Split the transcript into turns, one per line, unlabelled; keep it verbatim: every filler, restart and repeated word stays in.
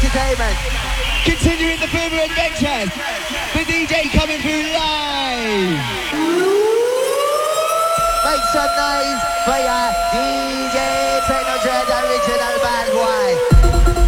Entertainment.
Continuing the further adventures, the D J coming through live.
Make some noise for your D J Techno Dread Original Bad One.